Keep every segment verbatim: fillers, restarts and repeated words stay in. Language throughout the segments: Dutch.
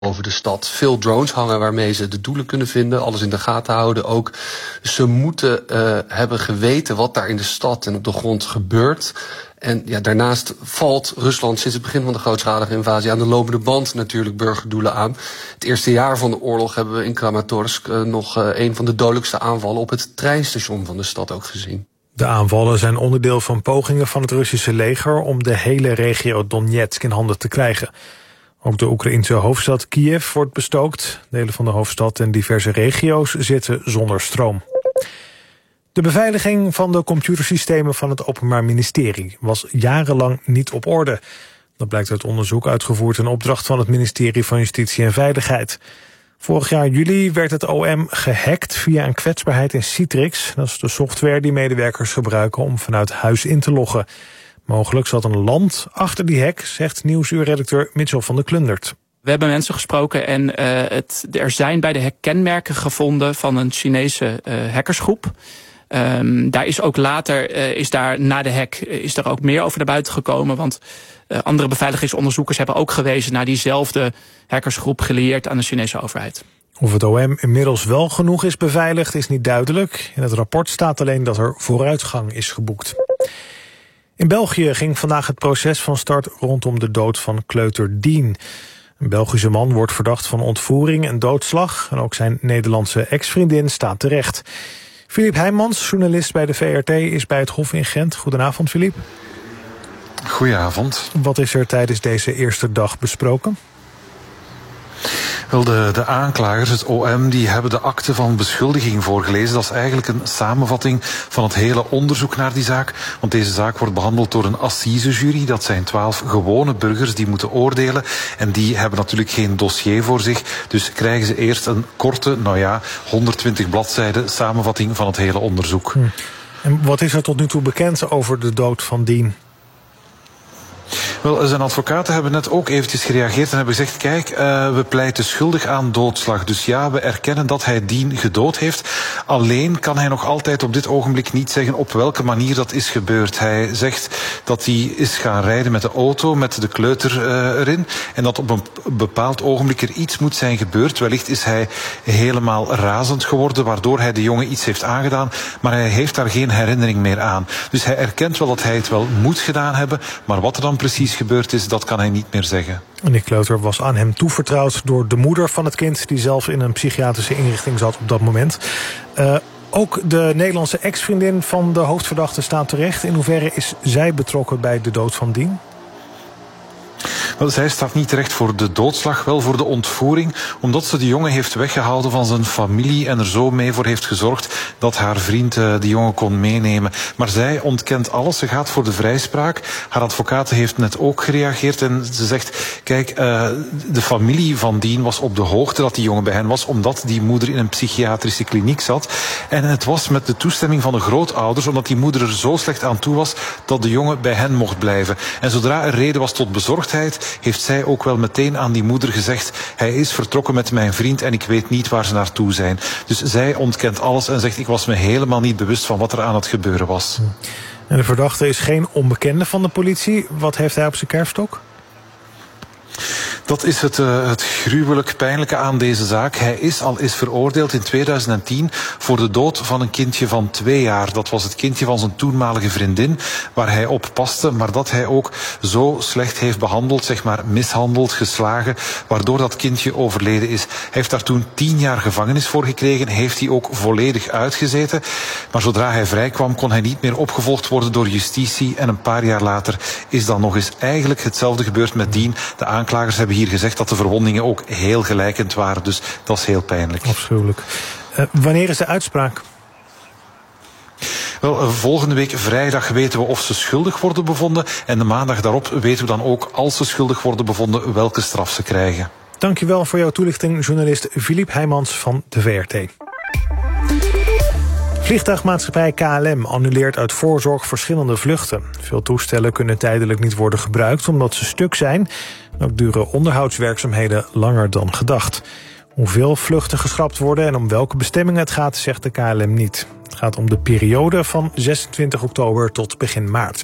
over de stad. Veel drones hangen waarmee ze de doelen kunnen vinden, alles in de gaten houden ook. Ze moeten uh, hebben geweten wat daar in de stad en op de grond gebeurt. En ja, daarnaast valt Rusland sinds het begin van de grootschalige invasie aan de lopende band natuurlijk burgerdoelen aan. Het eerste jaar van de oorlog hebben we in Kramatorsk uh, nog uh, een van de dodelijkste aanvallen op het treinstation van de stad ook gezien. De aanvallen zijn onderdeel van pogingen van het Russische leger om de hele regio Donetsk in handen te krijgen. Ook de Oekraïense hoofdstad Kiev wordt bestookt. Delen van de hoofdstad en diverse regio's zitten zonder stroom. De beveiliging van de computersystemen van het Openbaar Ministerie was jarenlang niet op orde. Dat blijkt uit onderzoek uitgevoerd in opdracht van het ministerie van Justitie en Veiligheid. Vorig jaar juli werd het O M gehackt via een kwetsbaarheid in Citrix. Dat is de software die medewerkers gebruiken om vanuit huis in te loggen. Mogelijk zat een land achter die hack, zegt Nieuwsuur-redacteur Mitchell van der Klundert. We hebben mensen gesproken en uh, het, er zijn bij de hack kenmerken gevonden van een Chinese uh, hackersgroep. Um, daar is ook later, uh, is daar na de hack, uh, is er ook meer over naar buiten gekomen. Want uh, andere beveiligingsonderzoekers hebben ook gewezen naar diezelfde hackersgroep gelieerd aan de Chinese overheid. Of het O M inmiddels wel genoeg is beveiligd is niet duidelijk. In het rapport staat alleen dat er vooruitgang is geboekt. In België ging vandaag het proces van start rondom de dood van kleuter Dien. Een Belgische man wordt verdacht van ontvoering en doodslag. En ook zijn Nederlandse ex-vriendin staat terecht. Filip Heijmans, journalist bij de V R T, is bij het Hof in Gent. Goedenavond, Filip. Goedenavond. Wat is er tijdens deze eerste dag besproken? Wel, de, de aanklagers, het O M, die hebben de akte van beschuldiging voorgelezen. Dat is eigenlijk een samenvatting van het hele onderzoek naar die zaak. Want deze zaak wordt behandeld door een assisejury. Dat zijn twaalf gewone burgers die moeten oordelen. En die hebben natuurlijk geen dossier voor zich. Dus krijgen ze eerst een korte, nou ja, honderdtwintig bladzijden samenvatting van het hele onderzoek. Hm. En wat is er tot nu toe bekend over de dood van Dien? Wel, zijn advocaten hebben net ook eventjes gereageerd en hebben gezegd, kijk, uh, we pleiten schuldig aan doodslag. Dus ja, we erkennen dat hij Dien gedood heeft. Alleen kan hij nog altijd op dit ogenblik niet zeggen op welke manier dat is gebeurd. Hij zegt dat hij is gaan rijden met de auto, met de kleuter uh, erin. En dat op een bepaald ogenblik er iets moet zijn gebeurd. Wellicht is hij helemaal razend geworden, waardoor hij de jongen iets heeft aangedaan. Maar hij heeft daar geen herinnering meer aan. Dus hij erkent wel dat hij het wel moet gedaan hebben. Maar wat er dan precies gebeurd is, dat kan hij niet meer zeggen. En die kleuter was aan hem toevertrouwd door de moeder van het kind, die zelf in een psychiatrische inrichting zat op dat moment. Uh, ook de Nederlandse ex-vriendin van de hoofdverdachte staat terecht. In hoeverre is zij betrokken bij de dood van Dien? Wel, zij staat niet terecht voor de doodslag, wel voor de ontvoering, omdat ze de jongen heeft weggehouden van zijn familie en er zo mee voor heeft gezorgd dat haar vriend uh, de jongen kon meenemen. Maar zij ontkent alles, ze gaat voor de vrijspraak. Haar advocaat heeft net ook gereageerd en ze zegt, kijk, uh, de familie van Dien was op de hoogte dat die jongen bij hen was, omdat die moeder in een psychiatrische kliniek zat. En het was met de toestemming van de grootouders, omdat die moeder er zo slecht aan toe was, dat de jongen bij hen mocht blijven. En zodra er reden was tot bezorgdheid, heeft zij ook wel meteen aan die moeder gezegd, hij is vertrokken met mijn vriend en ik weet niet waar ze naartoe zijn. Dus zij ontkent alles en zegt, ik was me helemaal niet bewust van wat er aan het gebeuren was. En de verdachte is geen onbekende van de politie. Wat heeft hij op zijn kerfstok? Dat is het, uh, het gruwelijk pijnlijke aan deze zaak. Hij is al is veroordeeld in tweeduizend tien voor de dood van een kindje van twee jaar. Dat was het kindje van zijn toenmalige vriendin, waar hij op paste, maar dat hij ook zo slecht heeft behandeld, zeg maar mishandeld, geslagen, waardoor dat kindje overleden is. Hij heeft daar toen tien jaar gevangenis voor gekregen, heeft hij ook volledig uitgezeten. Maar zodra hij vrijkwam, kon hij niet meer opgevolgd worden door justitie. En een paar jaar later is dan nog eens eigenlijk hetzelfde gebeurd met Dien. De aanklagers hebben hier gezegd dat de verwondingen ook heel gelijkend waren. Dus dat is heel pijnlijk. Afschuwelijk. Uh, wanneer is de uitspraak? Wel, volgende week vrijdag weten we of ze schuldig worden bevonden. En de maandag daarop weten we dan ook, als ze schuldig worden bevonden, welke straf ze krijgen. Dankjewel voor jouw toelichting, journalist Filip Heijmans van de V R T. Vliegtuigmaatschappij K L M annuleert uit voorzorg verschillende vluchten. Veel toestellen kunnen tijdelijk niet worden gebruikt omdat ze stuk zijn. Ook duren onderhoudswerkzaamheden langer dan gedacht. Hoeveel vluchten geschrapt worden en om welke bestemming het gaat, zegt de K L M niet. Het gaat om de periode van zesentwintig oktober tot begin maart.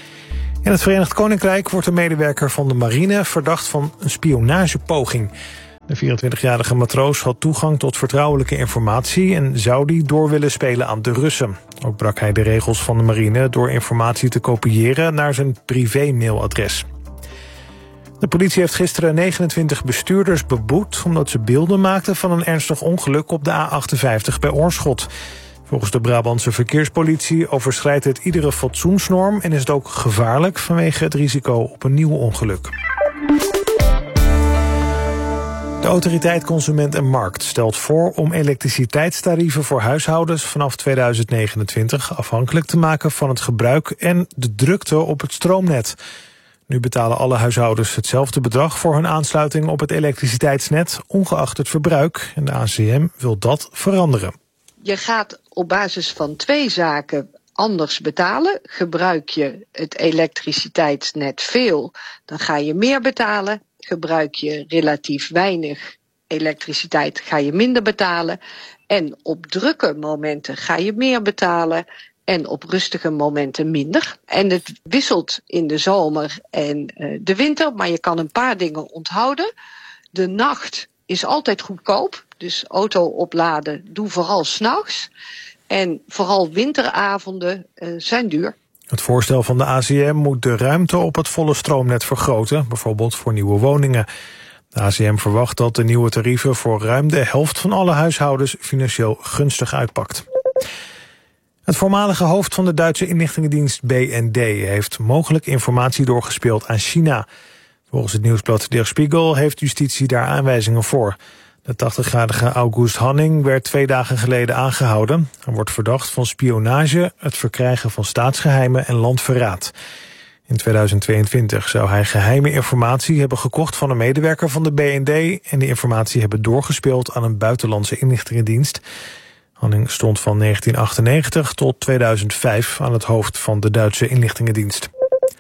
In het Verenigd Koninkrijk wordt een medewerker van de marine verdacht van een spionagepoging. De vierentwintigjarige matroos had toegang tot vertrouwelijke informatie en zou die door willen spelen aan de Russen. Ook brak hij de regels van de marine door informatie te kopiëren naar zijn privé-mailadres. De politie heeft gisteren negenentwintig bestuurders beboet omdat ze beelden maakten van een ernstig ongeluk op de A achtenvijftig bij Oorschot. Volgens de Brabantse verkeerspolitie overschrijdt het iedere fatsoensnorm en is het ook gevaarlijk vanwege het risico op een nieuw ongeluk. De autoriteit Consument en Markt stelt voor om elektriciteitstarieven voor huishoudens vanaf tweeduizend negenentwintig afhankelijk te maken van het gebruik en de drukte op het stroomnet. Nu betalen alle huishoudens hetzelfde bedrag voor hun aansluiting op het elektriciteitsnet, ongeacht het verbruik. En de A C M wil dat veranderen. Je gaat op basis van twee zaken anders betalen. Gebruik je het elektriciteitsnet veel, dan ga je meer betalen. Gebruik je relatief weinig elektriciteit, ga je minder betalen. En op drukke momenten ga je meer betalen en op rustige momenten minder. En het wisselt in de zomer en uh, de winter, maar je kan een paar dingen onthouden. De nacht is altijd goedkoop, dus auto opladen doe vooral 's nachts. En vooral winteravonden uh, zijn duur. Het voorstel van de A C M moet de ruimte op het volle stroomnet vergroten, bijvoorbeeld voor nieuwe woningen. De A C M verwacht dat de nieuwe tarieven voor ruim de helft van alle huishoudens financieel gunstig uitpakt. Het voormalige hoofd van de Duitse inlichtingendienst B N D heeft mogelijk informatie doorgespeeld aan China. Volgens het nieuwsblad Der Spiegel heeft justitie daar aanwijzingen voor. De tachtigjarige August Hanning werd twee dagen geleden aangehouden. Hij wordt verdacht van spionage, het verkrijgen van staatsgeheimen en landverraad. In tweeduizend tweeëntwintig zou hij geheime informatie hebben gekocht van een medewerker van de B N D en die informatie hebben doorgespeeld aan een buitenlandse inlichtingendienst. Hanning stond van negentien achtennegentig tot tweeduizend vijf aan het hoofd van de Duitse inlichtingendienst.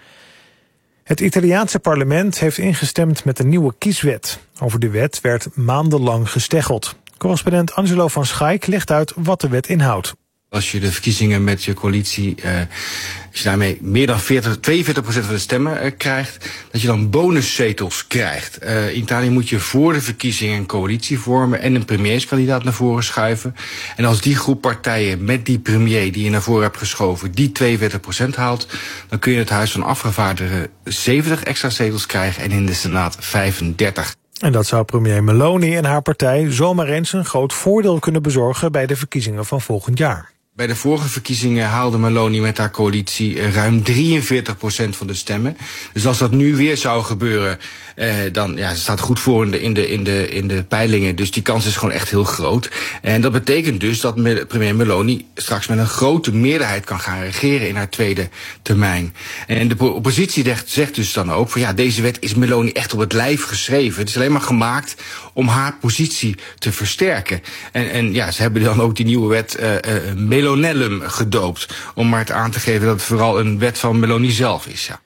Het Italiaanse parlement heeft ingestemd met een nieuwe kieswet. Over de wet werd maandenlang gesteggeld. Correspondent Angelo van Schaik legt uit wat de wet inhoudt. Als je de verkiezingen met je coalitie, uh, als je daarmee meer dan veertig, tweeënveertig procent van de stemmen uh, krijgt, dat je dan bonuszetels krijgt. Uh, in Italië moet je voor de verkiezingen een coalitie vormen en een premierskandidaat naar voren schuiven. En als die groep partijen met die premier die je naar voren hebt geschoven, die tweeënveertig procent haalt, dan kun je in het Huis van Afgevaardigden zeventig extra zetels krijgen en in de Senaat vijfendertig. En dat zou premier Meloni en haar partij zomaar eens een groot voordeel kunnen bezorgen bij de verkiezingen van volgend jaar. Bij de vorige verkiezingen haalde Meloni met haar coalitie ruim drieënveertig procent van de stemmen. Dus als dat nu weer zou gebeuren, eh, dan ja, ze staat goed voor in de, in, de, in, de, in de peilingen. Dus die kans is gewoon echt heel groot. En dat betekent dus dat me, premier Meloni straks met een grote meerderheid kan gaan regeren in haar tweede termijn. En de oppositie zegt, zegt dus dan ook van ja, deze wet is Meloni echt op het lijf geschreven. Het is alleen maar gemaakt om haar positie te versterken. En, en ja, ze hebben dan ook die nieuwe wet uh, uh, Melonellum gedoopt. Om maar het aan te geven dat het vooral een wet van Meloni zelf is. Ja.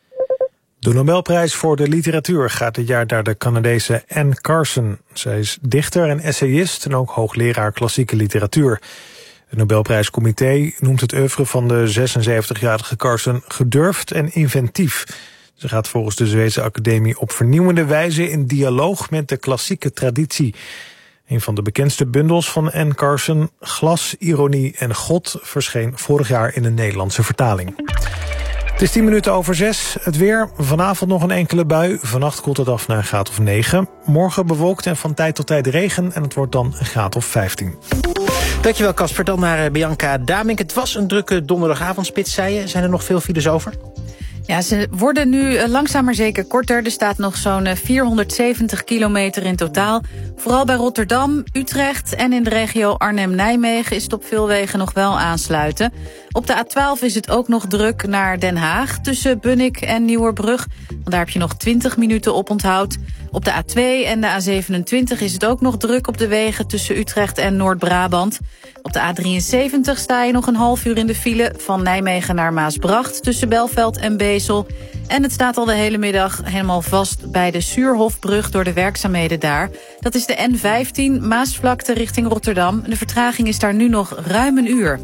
De Nobelprijs voor de literatuur gaat dit jaar naar de Canadese Anne Carson. Zij is dichter en essayist en ook hoogleraar klassieke literatuur. Het Nobelprijscomité noemt het oeuvre van de zesenzeventigjarige Carson gedurfd en inventief. Ze gaat volgens de Zweedse Academie op vernieuwende wijze in dialoog met de klassieke traditie. Een van de bekendste bundels van Anne Carson, Glas, Ironie en God, verscheen vorig jaar in een Nederlandse vertaling. Het is tien minuten over zes. Het weer. Vanavond nog een enkele bui. Vannacht koelt het af naar een graad of negen. Morgen bewolkt en van tijd tot tijd regen. En het wordt dan een graad of vijftien. Dankjewel Casper. Dan naar Bianca Damink. Het was een drukke donderdagavondspits, zei je. Zijn er nog veel files over? Ja, ze worden nu langzaam maar zeker korter. Er staat nog zo'n vierhonderdzeventig kilometer in totaal. Vooral bij Rotterdam, Utrecht en in de regio Arnhem-Nijmegen is het op veel wegen nog wel aansluiten. Op de A twaalf is het ook nog druk naar Den Haag tussen Bunnik en Nieuwerbrug. Want daar heb je nog twintig minuten op onthoud. Op de A twee en de A zevenentwintig is het ook nog druk op de wegen tussen Utrecht en Noord-Brabant. Op de A drieënzeventig sta je nog een half uur in de file van Nijmegen naar Maasbracht tussen Belveld en Bezel. En het staat al de hele middag helemaal vast bij de Suurhofbrug door de werkzaamheden daar. Dat is de N vijftien Maasvlakte richting Rotterdam. De vertraging is daar nu nog ruim een uur.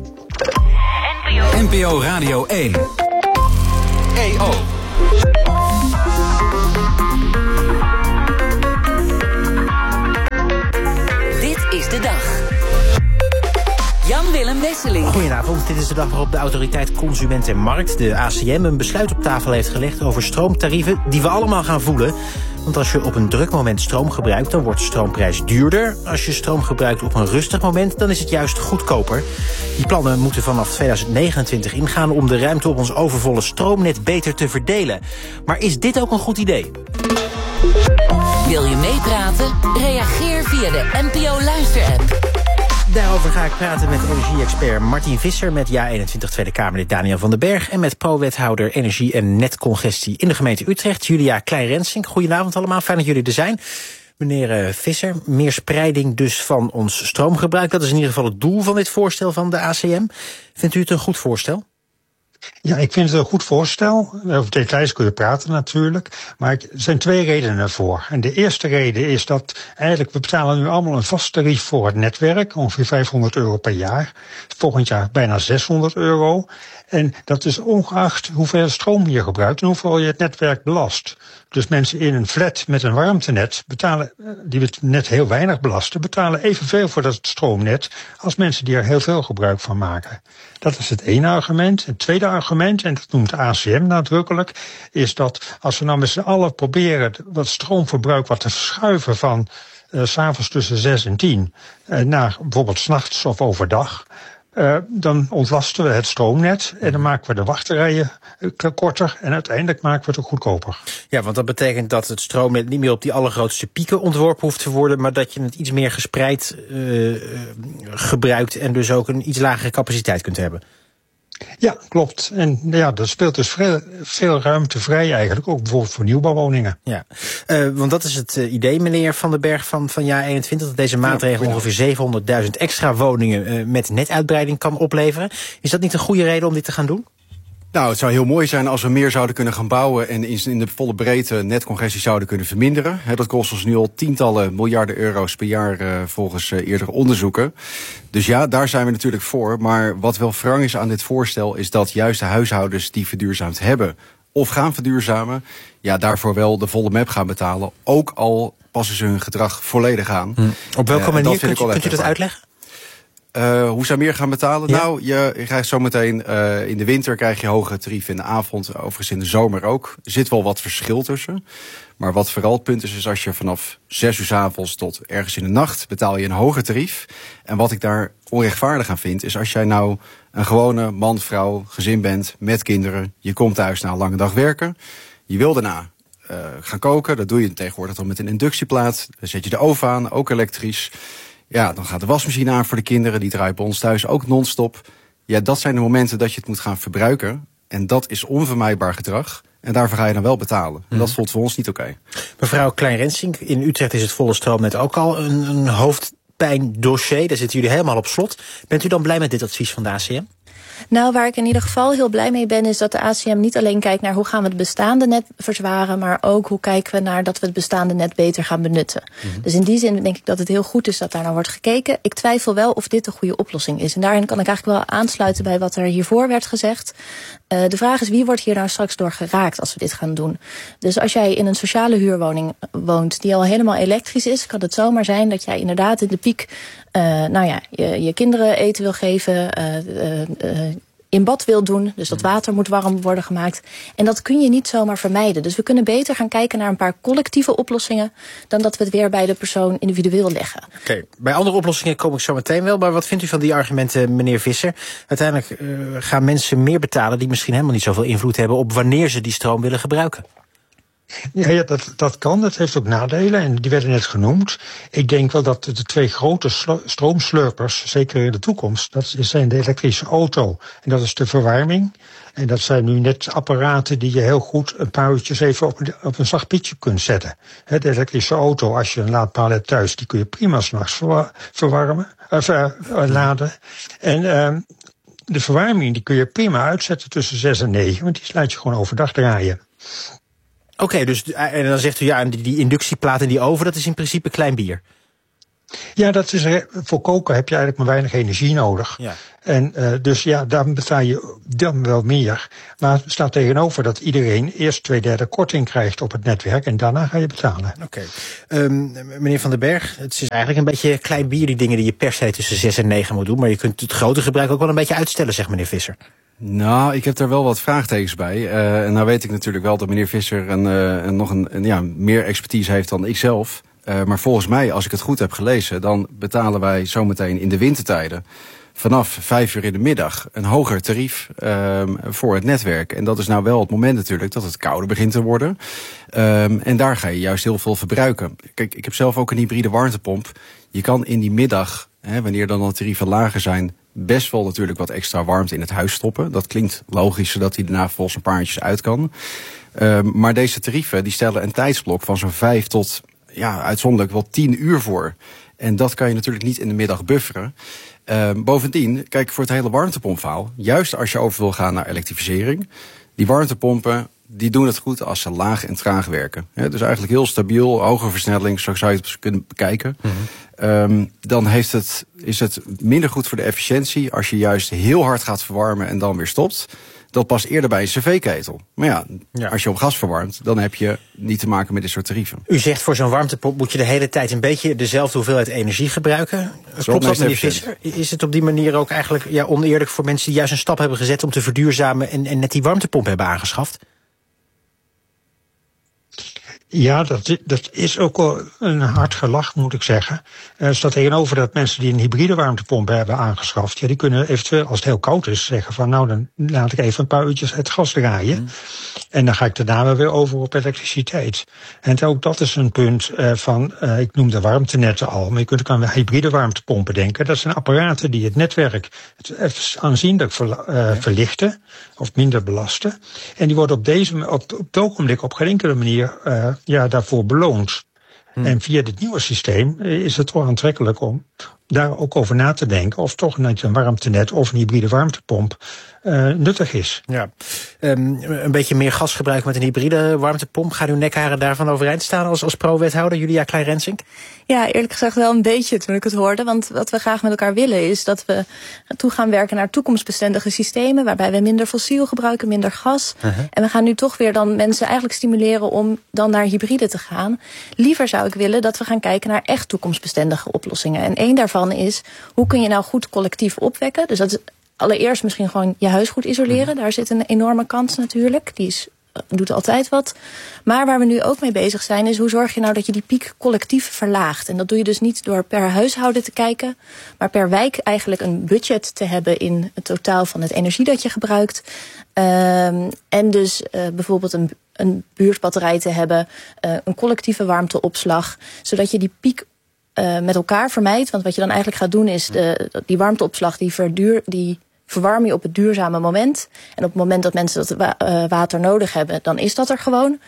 N P O Radio één. E O. Harm Wesseling. Goedenavond, dit is de dag waarop de autoriteit Consument en Markt, de A C M, een besluit op tafel heeft gelegd over stroomtarieven die we allemaal gaan voelen. Want als je op een druk moment stroom gebruikt, dan wordt de stroomprijs duurder. Als je stroom gebruikt op een rustig moment, dan is het juist goedkoper. Die plannen moeten vanaf tweeduizend negenentwintig ingaan om de ruimte op ons overvolle stroomnet beter te verdelen. Maar is dit ook een goed idee? Wil je meepraten? Reageer via de N P O Luister-app. Daarover ga ik praten met energie-expert Martin Visser, met Ja eenentwintig Tweede Kamerlid Daniel van den Berg en met pro-wethouder energie en netcongestie in de gemeente Utrecht, Julia Klein-Rensink. Goedenavond allemaal, fijn dat jullie er zijn. Meneer Visser, meer spreiding dus van ons stroomgebruik. Dat is in ieder geval het doel van dit voorstel van de A C M. Vindt u het een goed voorstel? Ja, ik vind het een goed voorstel. Over details kun je praten natuurlijk. Maar er zijn twee redenen voor. En de eerste reden is dat eigenlijk we betalen nu allemaal een vast tarief voor het netwerk. Ongeveer vijfhonderd euro per jaar. Volgend jaar bijna zeshonderd euro. En dat is ongeacht hoeveel stroom je gebruikt en hoeveel je het netwerk belast. Dus mensen in een flat met een warmtenet betalen, die het net heel weinig belasten, betalen evenveel voor dat stroomnet als mensen die er heel veel gebruik van maken. Dat is het ene argument. Het tweede argument, en dat noemt de A C M nadrukkelijk, is dat als we nou met z'n allen proberen dat stroomverbruik wat te verschuiven van uh, 's avonds tussen zes en tien uh, naar bijvoorbeeld 's nachts of overdag, Uh, dan ontlasten we het stroomnet en dan maken we de wachtrijen uh, korter en uiteindelijk maken we het ook goedkoper. Ja, want dat betekent dat het stroomnet niet meer op die allergrootste pieken ontworpen hoeft te worden, maar dat je het iets meer gespreid uh, gebruikt en dus ook een iets lagere capaciteit kunt hebben. Ja, klopt. En ja, dat speelt dus veel, veel ruimte vrij eigenlijk, ook bijvoorbeeld voor nieuwbouwwoningen. Ja, uh, want dat is het uh, idee, meneer Van den Berg van, van Ja eenentwintig, dat deze maatregel ja, ongeveer zevenhonderdduizend extra woningen uh, met netuitbreiding kan opleveren. Is dat niet een goede reden om dit te gaan doen? Nou, het zou heel mooi zijn als we meer zouden kunnen gaan bouwen en in de volle breedte netcongestie zouden kunnen verminderen. He, dat kost ons nu al tientallen miljarden euro's per jaar uh, volgens uh, eerdere onderzoeken. Dus ja, daar zijn we natuurlijk voor. Maar wat wel wrang is aan dit voorstel is dat juist de huishoudens die verduurzaamd hebben of gaan verduurzamen, ja, daarvoor wel de volle map gaan betalen. Ook al passen ze hun gedrag volledig aan. Hm. Op welke uh, manier kunt, kunt u dat uitleggen? Uh, hoe zij meer gaan betalen? Ja. Nou, je, je krijgt zometeen uh, in de winter krijg je hogere tarieven, in de avond, overigens in de zomer ook. Er zit wel wat verschil tussen. Maar wat vooral het punt is, is als je vanaf zes uur 's avonds tot ergens in de nacht betaal je een hoger tarief. En wat ik daar onrechtvaardig aan vind, is als jij nou een gewone man, vrouw, gezin bent met kinderen, je komt thuis na een lange dag werken, je wil daarna uh, gaan koken, dat doe je tegenwoordig dan met een inductieplaat, dan zet je de oven aan, ook elektrisch. Ja, dan gaat de wasmachine aan voor de kinderen. Die draait bij ons thuis ook non-stop. Ja, dat zijn de momenten dat je het moet gaan verbruiken. En dat is onvermijdbaar gedrag. En daarvoor ga je dan wel betalen. En dat voelt voor ons niet oké. Okay. Mevrouw Klein-Rensink, in Utrecht is het volle stroomnet ook al een, een hoofdpijndossier. Daar zitten jullie helemaal op slot. Bent u dan blij met dit advies van de A C M? Nou, waar ik in ieder geval heel blij mee ben, is dat de A C M niet alleen kijkt naar hoe gaan we het bestaande net verzwaren, maar ook hoe kijken we naar dat we het bestaande net beter gaan benutten. Mm-hmm. Dus in die zin denk ik dat het heel goed is dat daar naar wordt gekeken. Ik twijfel wel of dit een goede oplossing is. En daarin kan ik eigenlijk wel aansluiten bij wat er hiervoor werd gezegd. Uh, de vraag is, wie wordt hier nou straks door geraakt als we dit gaan doen? Dus als jij in een sociale huurwoning woont die al helemaal elektrisch is, kan het zomaar zijn dat jij inderdaad in de piek Uh, nou ja, je, je kinderen eten wil geven, uh, uh, uh, in bad wil doen. Dus dat water moet warm worden gemaakt. En dat kun je niet zomaar vermijden. Dus we kunnen beter gaan kijken naar een paar collectieve oplossingen dan dat we het weer bij de persoon individueel leggen. Oké, okay. Bij andere oplossingen kom ik zo meteen wel. Maar wat vindt u van die argumenten, meneer Visser? Uiteindelijk uh, gaan mensen meer betalen die misschien helemaal niet zoveel invloed hebben op wanneer ze die stroom willen gebruiken. Ja, ja dat, dat kan. Dat heeft ook nadelen en die werden net genoemd. Ik denk wel dat de twee grote slo- stroomslurpers, zeker in de toekomst, dat zijn de elektrische auto en dat is de verwarming. En dat zijn nu net apparaten die je heel goed een paar uurtjes even op een, op een zacht pitje kunt zetten. He, de elektrische auto, als je een laadpaal hebt thuis, die kun je prima 's nachts verwa- verwarmen, of uh, uh, laden. En uh, de verwarming die kun je prima uitzetten tussen zes en negen, want die laat je gewoon overdag draaien. Oké, okay, dus en dan zegt u ja, die, die inductieplaat en die oven, dat is in principe klein bier. Ja, dat is, voor koken heb je eigenlijk maar weinig energie nodig. Ja. En uh, dus ja, dan betaal je dan wel meer. Maar het staat tegenover dat iedereen eerst twee derde korting krijgt op het netwerk en daarna ga je betalen. Oké. Okay. Um, meneer Van den Berg, het is eigenlijk een beetje klein bier, die dingen die je per se tussen zes en negen moet doen. Maar je kunt het grote gebruik ook wel een beetje uitstellen, zegt meneer Visser. Nou, ik heb daar wel wat vraagtekens bij. Uh, en nou weet ik natuurlijk wel dat meneer Visser een, uh, een, nog een, een, ja, meer expertise heeft dan ikzelf. Uh, maar volgens mij, als ik het goed heb gelezen, dan betalen wij zometeen in de wintertijden vanaf vijf uur in de middag een hoger tarief um, voor het netwerk. En dat is nou wel het moment natuurlijk dat het kouder begint te worden. Um, en daar ga je juist heel veel verbruiken. Kijk, ik heb zelf ook een hybride warmtepomp. Je kan in die middag, hè, wanneer dan de tarieven lager zijn, best wel natuurlijk wat extra warmte in het huis stoppen. Dat klinkt logisch, zodat hij daarna volgens een paar uurtjes uit kan. Um, maar deze tarieven die stellen een tijdsblok van zo'n vijf tot, ja, uitzonderlijk wel tien uur voor. En dat kan je natuurlijk niet in de middag bufferen. Uh, bovendien, kijk, voor het hele warmtepompverhaal, juist als je over wil gaan naar elektrificering, die warmtepompen, die doen het goed als ze laag en traag werken. He, dus eigenlijk heel stabiel, hoge versnelling, zo zou je het kunnen bekijken. Mm-hmm. Um, dan heeft het, is het minder goed voor de efficiëntie als je juist heel hard gaat verwarmen en dan weer stopt. Dat past eerder bij een cv-ketel. Maar ja, ja, als je op gas verwarmt, dan heb je niet te maken met dit soort tarieven. U zegt voor zo'n warmtepomp moet je de hele tijd een beetje dezelfde hoeveelheid energie gebruiken. Klopt dat, meneer Visser? Is het op die manier ook eigenlijk ja, oneerlijk voor mensen die juist een stap hebben gezet om te verduurzamen en, en net die warmtepomp hebben aangeschaft? Ja, dat, dat is ook wel een hard gelach, moet ik zeggen. Er staat tegenover dat mensen die een hybride warmtepomp hebben aangeschaft, ja, die kunnen eventueel, als het heel koud is, zeggen van nou, dan laat ik even een paar uurtjes het gas draaien. Mm. En dan ga ik daarna weer over op elektriciteit. En ook dat is een punt uh, van, uh, ik noemde warmtenetten al, maar je kunt ook aan hybride warmtepompen denken. Dat zijn apparaten die het netwerk het aanzienlijk ver, uh, ja. verlichten of minder belasten. En die worden op deze op, op het ogenblik op geen enkele manier uh, ja, daarvoor beloond. Hmm. En via dit nieuwe systeem is het toch aantrekkelijk om daar ook over na te denken of toch niet een warmtenet of een hybride warmtepomp uh, nuttig is. Ja, um, een beetje meer gas gebruiken met een hybride warmtepomp. Gaan uw nekharen daarvan overeind staan als, als pro-wethouder, Julia Klein-Rensink? Ja, eerlijk gezegd wel een beetje toen ik het hoorde. Want wat we graag met elkaar willen is dat we toe gaan werken naar toekomstbestendige systemen, waarbij we minder fossiel gebruiken, minder gas. Uh-huh. En we gaan nu toch weer dan mensen eigenlijk stimuleren om dan naar hybride te gaan. Liever zou ik willen dat we gaan kijken naar echt toekomstbestendige oplossingen. En één daarvan is, hoe kun je nou goed collectief opwekken? Dus dat is allereerst misschien gewoon je huis goed isoleren. Daar zit een enorme kans natuurlijk. Die is, doet altijd wat. Maar waar we nu ook mee bezig zijn, is hoe zorg je nou dat je die piek collectief verlaagt. En dat doe je dus niet door per huishouden te kijken, maar per wijk eigenlijk een budget te hebben in het totaal van het energie dat je gebruikt. Um, en dus uh, bijvoorbeeld een, een buurtbatterij te hebben, uh, een collectieve warmteopslag, zodat je die piek Uh, met elkaar vermijdt. Want wat je dan eigenlijk gaat doen is de, die warmteopslag die, verduur, die verwarm je op het duurzame moment. En op het moment dat mensen dat wa- uh, water nodig hebben, dan is dat er gewoon.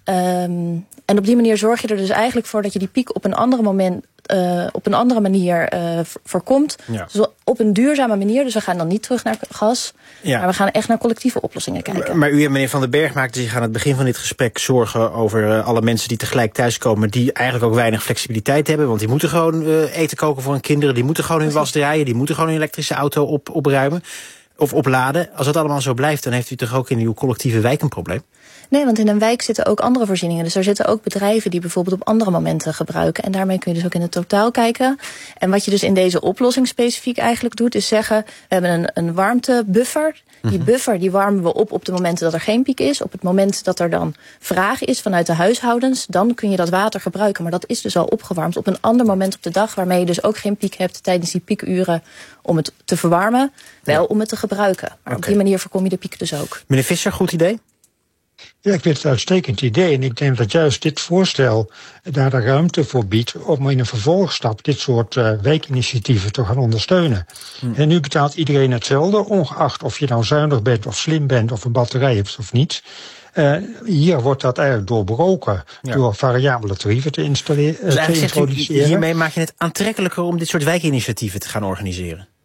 Um, en op die manier zorg je er dus eigenlijk voor dat je die piek op een andere moment, uh, op een andere manier uh, voorkomt. Ja. Dus op een duurzame manier. Dus we gaan dan niet terug naar gas. Ja. Maar we gaan echt naar collectieve oplossingen kijken. Maar, maar u en meneer Van den Berg maakten zich aan het begin van dit gesprek zorgen over uh, alle mensen die tegelijk thuiskomen, die eigenlijk ook weinig flexibiliteit hebben. Want die moeten gewoon uh, eten koken voor hun kinderen. Die moeten gewoon hun was draaien. Die moeten gewoon hun elektrische auto op, opruimen. Of opladen. Als dat allemaal zo blijft, dan heeft u toch ook in uw collectieve wijk een probleem? Nee, want in een wijk zitten ook andere voorzieningen. Dus er zitten ook bedrijven die bijvoorbeeld op andere momenten gebruiken. En daarmee kun je dus ook in het totaal kijken. En wat je dus in deze oplossing specifiek eigenlijk doet, is zeggen, we hebben een, een warmtebuffer. Die mm-hmm. buffer die warmen we op op de momenten dat er geen piek is. Op het moment dat er dan vraag is vanuit de huishoudens, dan kun je dat water gebruiken. Maar dat is dus al opgewarmd op een ander moment op de dag, waarmee je dus ook geen piek hebt tijdens die piekuren om het te verwarmen. Wel ja. om het te gebruiken. Maar okay. op die manier voorkom je de piek dus ook. Meneer Visser, goed idee? Ja, ik vind het een uitstekend idee. En ik denk dat juist dit voorstel daar de ruimte voor biedt om in een vervolgstap dit soort uh, wijkinitiatieven te gaan ondersteunen. Hmm. En nu betaalt iedereen hetzelfde, ongeacht of je nou zuinig bent of slim bent of een batterij hebt of niet. Uh, hier wordt dat eigenlijk doorbroken ja. door variabele tarieven te, installeren, dus te introduceren. U, hiermee maak je het aantrekkelijker om dit soort wijkinitiatieven te gaan organiseren?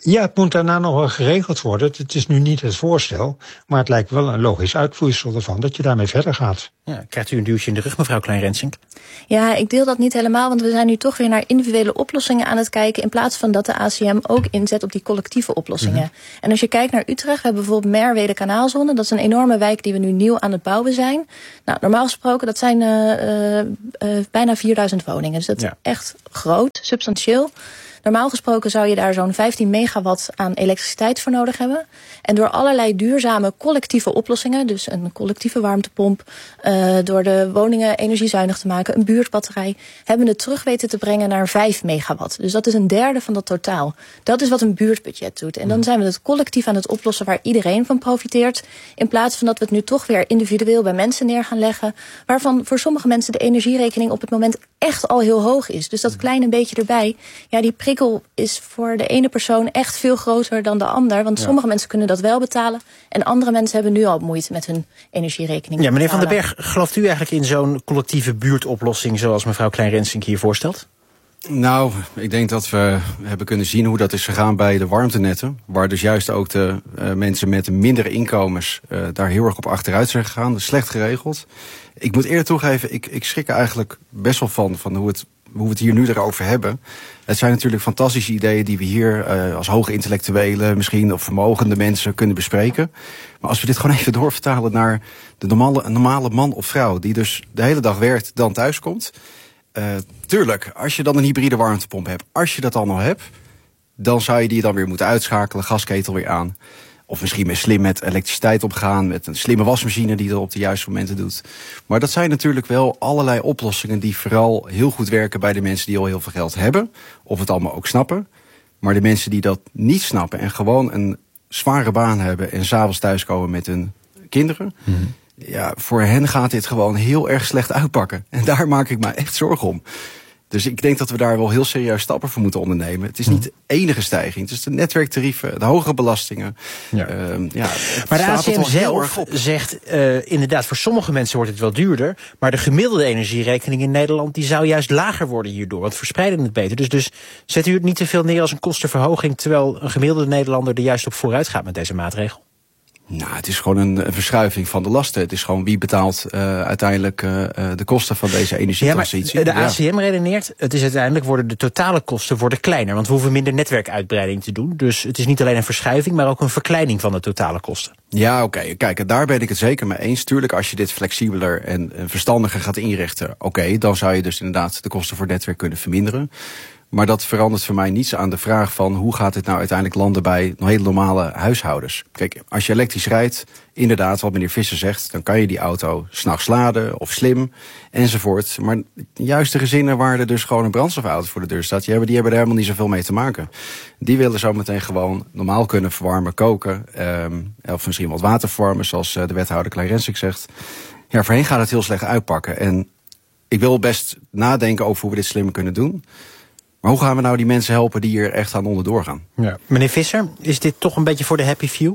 Ja, het moet daarna nog wel geregeld worden. Het is nu niet het voorstel, maar het lijkt wel een logisch uitvloeisel ervan dat je daarmee verder gaat. Ja, krijgt u een duwtje in de rug, mevrouw Klein-Rensink? Ja, ik deel dat niet helemaal, want we zijn nu toch weer naar individuele oplossingen aan het kijken, in plaats van dat de A C M ook inzet op die collectieve oplossingen. Mm-hmm. En als je kijkt naar Utrecht, we hebben bijvoorbeeld Merwede Kanaalzone. Dat is een enorme wijk die we nu nieuw aan het bouwen zijn. Nou, normaal gesproken, dat zijn uh, uh, uh, bijna vierduizend woningen. Dus dat ja. is echt groot, substantieel. Normaal gesproken zou je daar zo'n vijftien megawatt aan elektriciteit voor nodig hebben. En door allerlei duurzame collectieve oplossingen, dus een collectieve warmtepomp, uh, door de woningen energiezuinig te maken, een buurtbatterij, hebben we het terug weten te brengen naar vijf megawatt. Dus dat is een derde van dat totaal. Dat is wat een buurtbudget doet. En dan zijn we het collectief aan het oplossen waar iedereen van profiteert, in plaats van dat we het nu toch weer individueel bij mensen neer gaan leggen, waarvan voor sommige mensen de energierekening op het moment echt al heel hoog is. Dus dat kleine beetje erbij, ja, die prikkel is voor de ene persoon echt veel groter dan de ander. Want ja. sommige mensen kunnen dat wel betalen en andere mensen hebben nu al moeite met hun energierekening. Ja, meneer Van den Berg, gelooft u eigenlijk in zo'n collectieve buurtoplossing zoals mevrouw Klein-Rensink hier voorstelt? Nou, ik denk dat we hebben kunnen zien hoe dat is gegaan bij de warmtenetten. Waar dus juist ook de uh, mensen met mindere inkomens uh, daar heel erg op achteruit zijn gegaan. Dat is slecht geregeld. Ik moet eerlijk toegeven, ik, ik schrik er eigenlijk best wel van, van hoe, het, hoe we het hier nu erover hebben. Het zijn natuurlijk fantastische ideeën die we hier uh, als hoge intellectuelen, misschien of vermogende mensen kunnen bespreken. Maar als we dit gewoon even doorvertalen naar de normale, normale man of vrouw die dus de hele dag werkt, dan thuis komt. Uh, tuurlijk, als je dan een hybride warmtepomp hebt, als je dat dan al hebt, dan zou je die dan weer moeten uitschakelen, gasketel weer aan. Of misschien meer slim met elektriciteit opgaan, met een slimme wasmachine die dat op de juiste momenten doet. Maar dat zijn natuurlijk wel allerlei oplossingen die vooral heel goed werken bij de mensen die al heel veel geld hebben, of het allemaal ook snappen. Maar de mensen die dat niet snappen en gewoon een zware baan hebben en 's avonds thuiskomen met hun kinderen, mm-hmm. ja, voor hen gaat dit gewoon heel erg slecht uitpakken. En daar maak ik me echt zorgen om. Dus ik denk dat we daar wel heel serieus stappen voor moeten ondernemen. Het is niet de enige stijging. Het is de netwerktarieven, de hogere belastingen. Ja. Uh, ja, maar de A C M zelf zegt uh, inderdaad, voor sommige mensen wordt het wel duurder. Maar de gemiddelde energierekening in Nederland die zou juist lager worden hierdoor. Want verspreiden het beter. Dus, dus zet u het niet te veel neer als een kostenverhoging, terwijl een gemiddelde Nederlander er juist op vooruit gaat met deze maatregel? Nou, het is gewoon een, een verschuiving van de lasten. Het is gewoon wie betaalt uh, uiteindelijk uh, de kosten van deze energietransitie. Ja, maar de A C M ja. redeneert, het is uiteindelijk worden de totale kosten worden kleiner. Want we hoeven minder netwerkuitbreiding te doen. Dus het is niet alleen een verschuiving, maar ook een verkleining van de totale kosten. Ja, oké. Okay. Kijk, daar ben ik het zeker mee eens. Tuurlijk, als je dit flexibeler en verstandiger gaat inrichten, oké, okay, dan zou je dus inderdaad de kosten voor het netwerk kunnen verminderen. Maar dat verandert voor mij niets aan de vraag van hoe gaat het nou uiteindelijk landen bij hele normale huishoudens. Kijk, als je elektrisch rijdt, inderdaad, wat meneer Visser zegt, dan kan je die auto 's nachts laden of slim enzovoort. Maar juist de gezinnen waar er dus gewoon een brandstofauto voor de deur staat, die hebben, die hebben er helemaal niet zoveel mee te maken. Die willen zo meteen gewoon normaal kunnen verwarmen, koken, um, of misschien wat water verwarmen, zoals de wethouder Klein-Rensink zegt. Ja, voor hen gaat het heel slecht uitpakken. En ik wil best nadenken over hoe we dit slimmer kunnen doen. Maar hoe gaan we nou die mensen helpen die hier echt aan onderdoor gaan? Ja. Meneer Visser, is dit toch een beetje voor de happy few?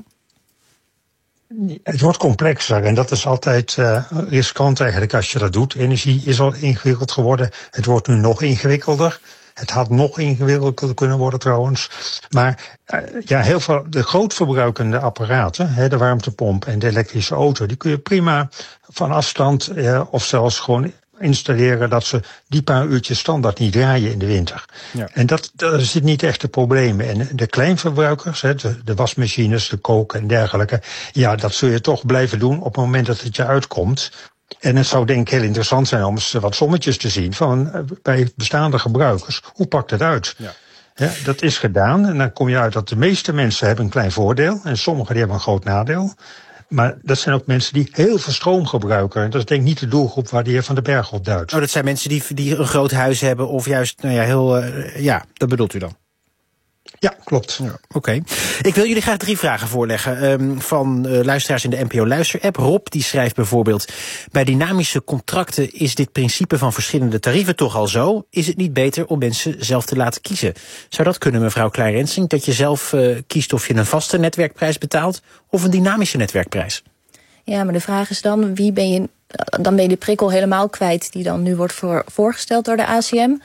Het wordt complexer en dat is altijd uh, riskant eigenlijk als je dat doet. Energie is al ingewikkeld geworden. Het wordt nu nog ingewikkelder. Het had nog ingewikkelder kunnen worden trouwens. Maar uh, ja, heel veel de grootverbruikende apparaten, hè, de warmtepomp en de elektrische auto, die kun je prima van afstand uh, of zelfs gewoon installeren dat ze die paar uurtjes standaard niet draaien in de winter. Ja. En dat, daar zit niet echt de problemen. En de kleinverbruikers, de, de wasmachines, de koken en dergelijke, ja, dat zul je toch blijven doen op het moment dat het je uitkomt. En het zou denk ik heel interessant zijn om eens wat sommetjes te zien van bij bestaande gebruikers. Hoe pakt het uit? Ja. Ja, dat is gedaan en dan kom je uit dat de meeste mensen hebben een klein voordeel en sommigen die hebben een groot nadeel. Maar dat zijn ook mensen die heel veel stroom gebruiken. En dat is denk ik niet de doelgroep waar de heer Van den Berg op duidt. Oh, dat zijn mensen die, die een groot huis hebben of juist, nou ja, heel, uh, ja, dat bedoelt u dan? Ja, klopt. Ja, Oké. Okay. Ik wil jullie graag drie vragen voorleggen um, van uh, luisteraars in de N P O Luister-app. Rob die schrijft bijvoorbeeld: bij dynamische contracten is dit principe van verschillende tarieven toch al zo. Is het niet beter om mensen zelf te laten kiezen? Zou dat kunnen, mevrouw Klein-Rensink, dat je zelf uh, kiest of je een vaste netwerkprijs betaalt of een dynamische netwerkprijs? Ja, maar de vraag is dan, wie ben je, dan ben je de prikkel helemaal kwijt die dan nu wordt voor, voorgesteld door de A C M. Mm-hmm.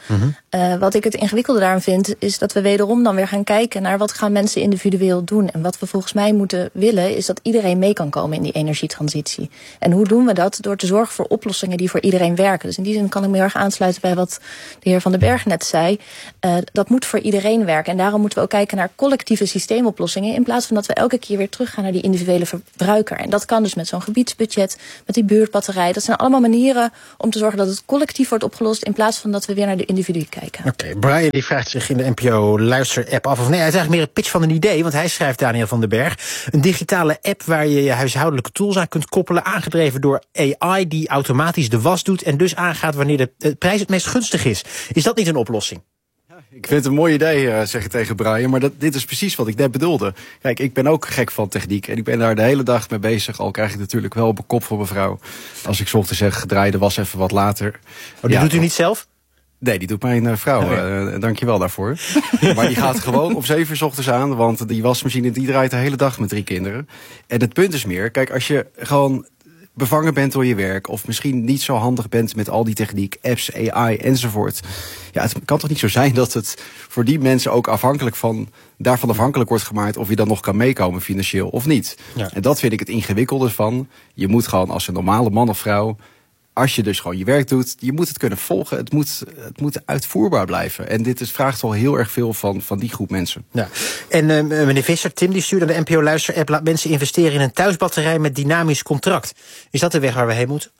Uh, wat ik het ingewikkelde daaraan vind, is dat we wederom dan weer gaan kijken naar wat gaan mensen individueel doen. En wat we volgens mij moeten willen, is dat iedereen mee kan komen in die energietransitie. En hoe doen we dat? Door te zorgen voor oplossingen die voor iedereen werken. Dus in die zin kan ik me heel erg aansluiten bij wat de heer Van den Berg net zei. Uh, dat moet voor iedereen werken. En daarom moeten we ook kijken naar collectieve systeemoplossingen, in plaats van dat we elke keer weer teruggaan naar die individuele verbruiker. En dat kan dus met zo'n gebiedsbudget, met die buurtbatterij. Dat zijn allemaal manieren om te zorgen dat het collectief wordt opgelost, in plaats van dat we weer naar de individu kijken. Oké, okay, Brian die vraagt zich in de N P O-luister-app af. Of nee, hij is eigenlijk meer een pitch van een idee. Want hij schrijft, Daniel van den Berg, een digitale app waar je je huishoudelijke tools aan kunt koppelen, aangedreven door A I die automatisch de was doet en dus aangaat wanneer de, de prijs het meest gunstig is. Is dat niet een oplossing? Ik vind het een mooi idee, uh, zeg ik tegen Brian, maar dat, dit is precies wat ik net bedoelde. Kijk, ik ben ook gek van techniek en ik ben daar de hele dag mee bezig. Al krijg ik natuurlijk wel op een kop van mijn vrouw als ik 's ochtends zeg, draai de was even wat later. Oh, die ja, doet u niet zelf? Nee, die doet mijn uh, vrouw. Oh, ja. uh, Dank je wel daarvoor. Maar die gaat gewoon om zeven uur 's ochtends aan, want die wasmachine die draait de hele dag met drie kinderen. En het punt is meer, kijk, als je gewoon bevangen bent door je werk, of misschien niet zo handig bent met al die techniek, apps, A I enzovoort. Ja, het kan toch niet zo zijn dat het voor die mensen ook afhankelijk van, daarvan afhankelijk wordt gemaakt of je dan nog kan meekomen financieel of niet. Ja. En dat vind ik het ingewikkelde van. Je moet gewoon als een normale man of vrouw, als je dus gewoon je werk doet, je moet het kunnen volgen. Het moet, het moet uitvoerbaar blijven. En dit is, vraagt al heel erg veel van, van die groep mensen. Ja. En uh, meneer Visser, Tim die stuurde de N P O-luister-app, laat mensen investeren in een thuisbatterij met dynamisch contract. Is dat de weg waar we heen moeten?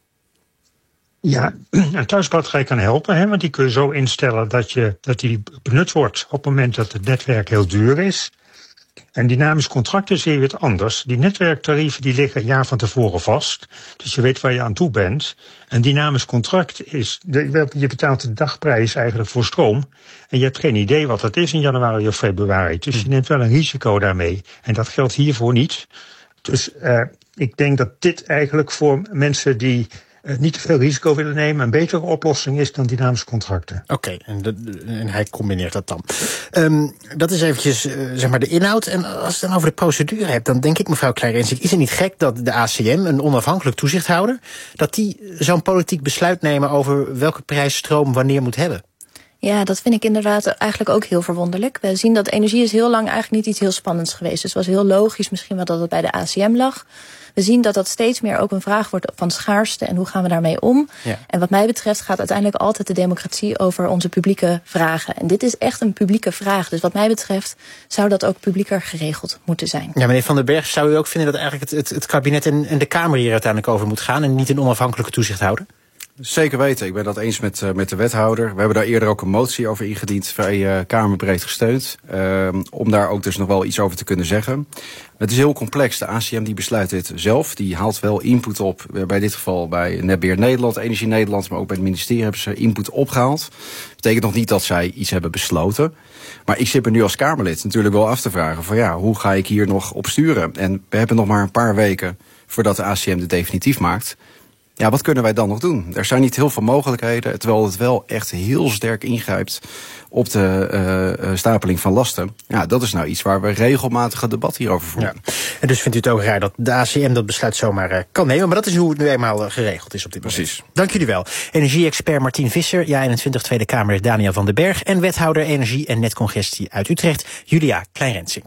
Ja, een thuisbatterij kan helpen, hè, want die kun je zo instellen dat, je, dat die benut wordt op het moment dat het netwerk heel duur is. En dynamisch contract is weer wat anders. Die netwerktarieven die liggen een jaar van tevoren vast. Dus je weet waar je aan toe bent. Een dynamisch contract is, de, je betaalt de dagprijs eigenlijk voor stroom. En je hebt geen idee wat dat is in januari of februari. Dus je neemt wel een risico daarmee. En dat geldt hiervoor niet. Dus uh, ik denk dat dit eigenlijk voor mensen die Uh, niet te veel risico willen nemen, een betere oplossing is dan dynamische contracten. Oké, okay, en, en hij combineert dat dan. Um, dat is eventjes uh, zeg maar de inhoud. En als je het dan over de procedure hebt, dan denk ik, mevrouw Klein-Rensink, is het niet gek dat de A C M, een onafhankelijk toezichthouder, dat die zo'n politiek besluit nemen over welke prijs stroom wanneer moet hebben? Ja, dat vind ik inderdaad eigenlijk ook heel verwonderlijk. We zien dat energie is heel lang eigenlijk niet iets heel spannends geweest. Dus het was heel logisch misschien wel dat het bij de A C M lag. We zien dat dat steeds meer ook een vraag wordt van schaarste en hoe gaan we daarmee om. Ja. En wat mij betreft gaat uiteindelijk altijd de democratie over onze publieke vragen. En dit is echt een publieke vraag. Dus wat mij betreft zou dat ook publieker geregeld moeten zijn. Ja, meneer Van den Berg, zou u ook vinden dat eigenlijk het, het, het kabinet en, en de Kamer hier uiteindelijk over moet gaan en niet een onafhankelijke toezichthouder? Zeker weten. Ik ben dat eens met, uh, met de wethouder. We hebben daar eerder ook een motie over ingediend, vrij uh, kamerbreed gesteund. Uh, om daar ook dus nog wel iets over te kunnen zeggen. Het is heel complex. De A C M die besluit dit zelf. Die haalt wel input op, bij dit geval bij Netbeheer Nederland, Energie Nederland, maar ook bij het ministerie hebben ze input opgehaald. Dat betekent nog niet dat zij iets hebben besloten. Maar ik zit me nu als Kamerlid natuurlijk wel af te vragen van ja, hoe ga ik hier nog op sturen? En we hebben nog maar een paar weken voordat de A C M dit definitief maakt. Ja, wat kunnen wij dan nog doen? Er zijn niet heel veel mogelijkheden, terwijl het wel echt heel sterk ingrijpt op de uh, stapeling van lasten. Ja, dat is nou iets waar we regelmatig een debat hierover voeren. Ja. En dus vindt u het ook raar dat de A C M dat besluit zomaar uh, kan nemen, maar dat is hoe het nu eenmaal uh, geregeld is op dit moment. Precies. Dank jullie wel. Energie-expert Martien Visser, J eenentwintig Tweede Kamer Daniel van den Berg en wethouder Energie en Netcongestie uit Utrecht, Julia Klein-Rensink.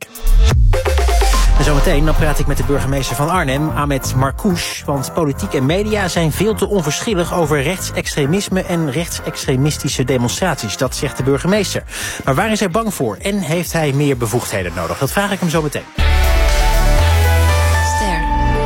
En zometeen dan praat ik met de burgemeester van Arnhem, Ahmed Marcouch. Want politiek en media zijn veel te onverschillig over rechtsextremisme en rechtsextremistische demonstraties. Dat zegt de burgemeester. Maar waar is hij bang voor en heeft hij meer bevoegdheden nodig? Dat vraag ik hem zo meteen. Ster.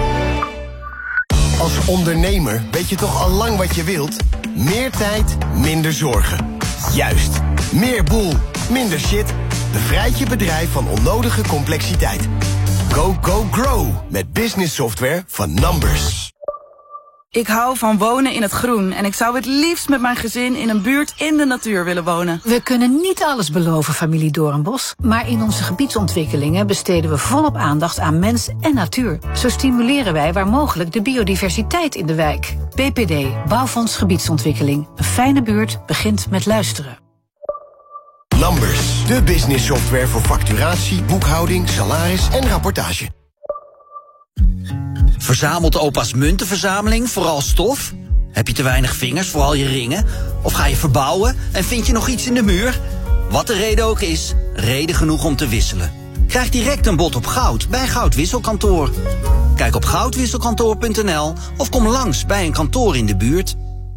Als ondernemer weet je toch al lang wat je wilt? Meer tijd, minder zorgen. Juist. Meer boel, minder shit. Bevrijd je bedrijf van onnodige complexiteit. Go, go, grow met business software van Numbers. Ik hou van wonen in het groen en ik zou het liefst met mijn gezin in een buurt in de natuur willen wonen. We kunnen niet alles beloven, familie Doornbos, maar in onze gebiedsontwikkelingen besteden we volop aandacht aan mens en natuur. Zo stimuleren wij waar mogelijk de biodiversiteit in de wijk. B P D, Bouwfonds Gebiedsontwikkeling. Een fijne buurt begint met luisteren. Numbers, de business software voor facturatie, boekhouding, salaris en rapportage. Verzamelt opa's muntenverzameling vooral stof? Heb je te weinig vingers voor al je ringen? Of ga je verbouwen en vind je nog iets in de muur? Wat de reden ook is, reden genoeg om te wisselen. Krijg direct een bod op goud bij Goudwisselkantoor. Kijk op goudwisselkantoor punt n l of kom langs bij een kantoor in de buurt.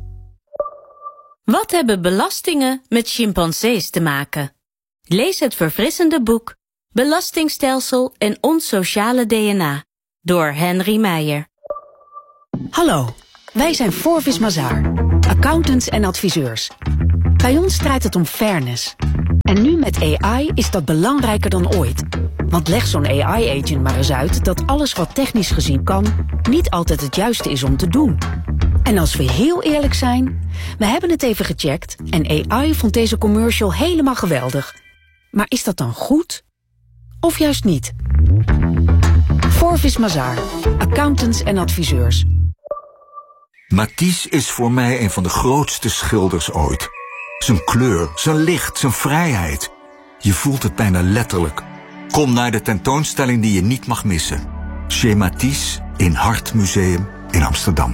Wat hebben belastingen met chimpansees te maken? Lees het verfrissende boek Belastingstelsel en ons sociale D N A door Henry Meijer. Hallo, wij zijn Forvis Mazars, accountants en adviseurs. Bij ons draait het om fairness. En nu met A I is dat belangrijker dan ooit. Want leg zo'n A I-agent maar eens uit dat alles wat technisch gezien kan, niet altijd het juiste is om te doen. En als we heel eerlijk zijn, we hebben het even gecheckt en A I vond deze commercial helemaal geweldig. Maar is dat dan goed? Of juist niet? Forvis Mazars, accountants en adviseurs. Matisse is voor mij een van de grootste schilders ooit. Zijn kleur, zijn licht, zijn vrijheid. Je voelt het bijna letterlijk. Kom naar de tentoonstelling die je niet mag missen. Chez Matisse in Hart Museum in Amsterdam.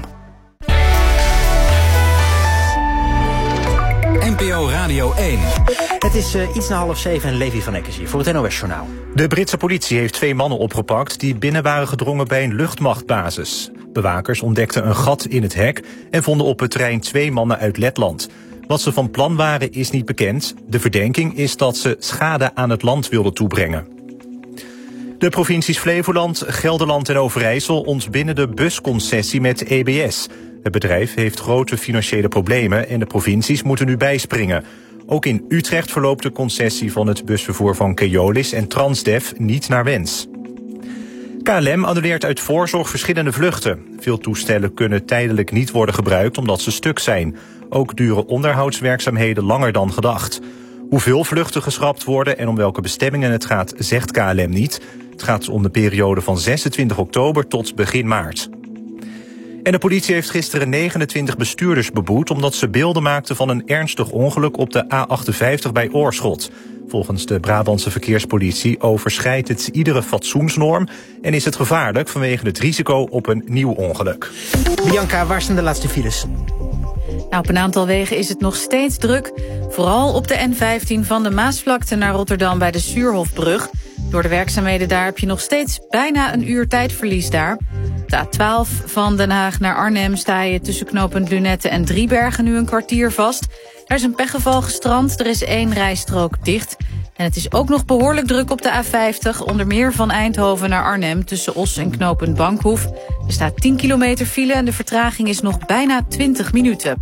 N P O Radio één. Het is uh, iets na half zeven en Levi van Eckes hier voor het N O S-journaal. De Britse politie heeft twee mannen opgepakt die binnen waren gedrongen bij een luchtmachtbasis. Bewakers ontdekten een gat in het hek en vonden op het terrein twee mannen uit Letland. Wat ze van plan waren is niet bekend. De verdenking is dat ze schade aan het land wilden toebrengen. De provincies Flevoland, Gelderland en Overijssel ontbinden de busconcessie met E B S. Het bedrijf heeft grote financiële problemen en de provincies moeten nu bijspringen. Ook in Utrecht verloopt de concessie van het busvervoer van Keolis en Transdev niet naar wens. K L M annuleert uit voorzorg verschillende vluchten. Veel toestellen kunnen tijdelijk niet worden gebruikt omdat ze stuk zijn. Ook duren onderhoudswerkzaamheden langer dan gedacht. Hoeveel vluchten geschrapt worden en om welke bestemmingen het gaat, zegt K L M niet. Het gaat om de periode van zesentwintig oktober tot begin maart. En de politie heeft gisteren negenentwintig bestuurders beboet omdat ze beelden maakten van een ernstig ongeluk op de A achtenvijftig bij Oorschot. Volgens de Brabantse verkeerspolitie overschrijdt het iedere fatsoensnorm en is het gevaarlijk vanwege het risico op een nieuw ongeluk. Bianca, waar zijn de laatste files? Nou, op een aantal wegen is het nog steeds druk. Vooral op de N vijftien van de Maasvlakte naar Rotterdam bij de Suurhofbrug. Door de werkzaamheden daar heb je nog steeds bijna een uur tijdverlies daar. De A twaalf van Den Haag naar Arnhem sta je tussen knooppunt Lunette en Driebergen nu een kwartier vast. Er is een pechgeval gestrand, er is één rijstrook dicht. En het is ook nog behoorlijk druk op de A vijftig, onder meer van Eindhoven naar Arnhem tussen Os en knooppunt Bankhoef. Er staat tien kilometer file en de vertraging is nog bijna twintig minuten.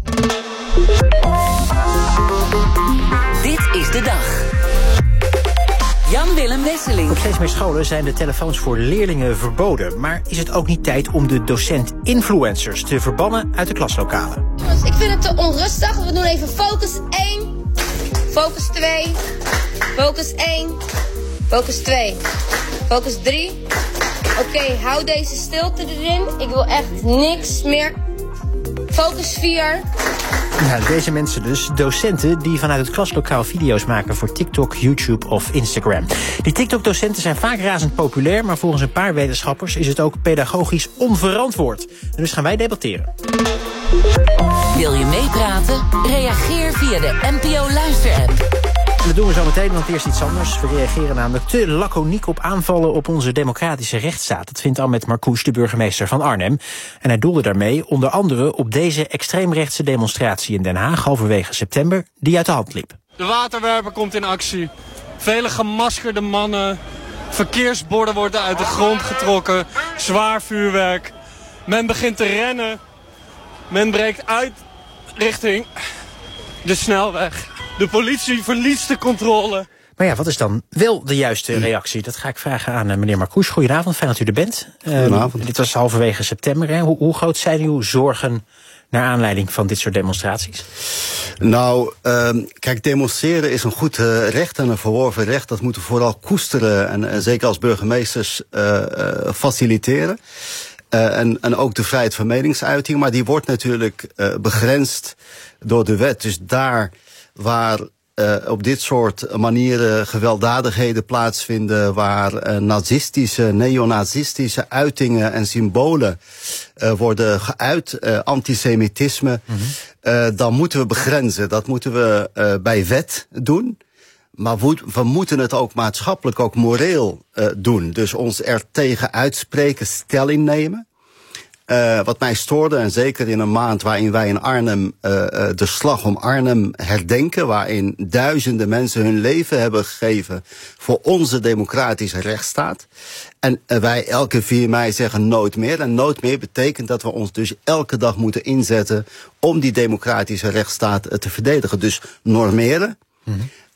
Dit is de dag. Jan-Willem Wesseling. Op steeds meer scholen zijn de telefoons voor leerlingen verboden. Maar is het ook niet tijd om de docent-influencers te verbannen uit de klaslokalen? Jongens, ik vind het te onrustig. We doen even focus één, focus twee, focus één, focus twee, focus drie. Oké, okay, hou deze stilte erin. Ik wil echt niks meer. Focus vier. Ja, deze mensen dus, docenten die vanuit het klaslokaal video's maken voor TikTok, YouTube of Instagram. Die TikTok-docenten zijn vaak razend populair, maar volgens een paar wetenschappers is het ook pedagogisch onverantwoord. En dus gaan wij debatteren. Wil je meepraten? Reageer via de N P O-luisterapp. En dat doen we zo meteen, want eerst iets anders. We reageren namelijk te laconiek op aanvallen op onze democratische rechtsstaat. Dat vindt Ahmed Marcouch, de burgemeester van Arnhem. En hij doelde daarmee onder andere op deze extreemrechtse demonstratie in Den Haag halverwege september, die uit de hand liep. De waterwerper komt in actie. Vele gemaskerde mannen. Verkeersborden worden uit de grond getrokken. Zwaar vuurwerk. Men begint te rennen. Men breekt uit richting de snelweg. De politie verliest de controle. Maar ja, wat is dan wel de juiste reactie? Dat ga ik vragen aan uh, meneer Marcouch. Goedenavond, fijn dat u er bent. Uh, Goedenavond. Dit was halverwege september. Hè. Hoe, hoe groot zijn uw zorgen naar aanleiding van dit soort demonstraties? Nou, uh, kijk, demonstreren is een goed uh, recht en een verworven recht. Dat moeten we vooral koesteren en, en zeker als burgemeesters uh, uh, faciliteren. Uh, en, en ook de vrijheid van meningsuiting. Maar die wordt natuurlijk uh, begrensd door de wet. Dus daar waar uh, op dit soort manieren gewelddadigheden plaatsvinden, waar uh, nazistische, neonazistische uitingen en symbolen uh, worden geuit, uh, antisemitisme, mm-hmm. uh, dan moeten we begrenzen. Dat moeten we uh, bij wet doen. Maar we, we moeten het ook maatschappelijk, ook moreel uh, doen. Dus ons er tegen uitspreken, stelling nemen. Uh, wat mij stoorde, en zeker in een maand waarin wij in Arnhem uh, uh, de slag om Arnhem herdenken, waarin duizenden mensen hun leven hebben gegeven voor onze democratische rechtsstaat. En uh, wij elke vier mei zeggen nooit meer. En nooit meer betekent dat we ons dus elke dag moeten inzetten om die democratische rechtsstaat uh, te verdedigen. Dus normeren. Mm-hmm.